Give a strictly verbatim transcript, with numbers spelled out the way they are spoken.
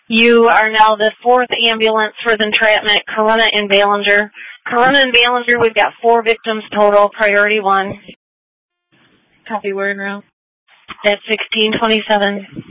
You are now the fourth ambulance for the entrapment, Corona and Ballinger. Corona and Ballinger, we've got four victims total, priority one. Copy, word route. At sixteen twenty-seven.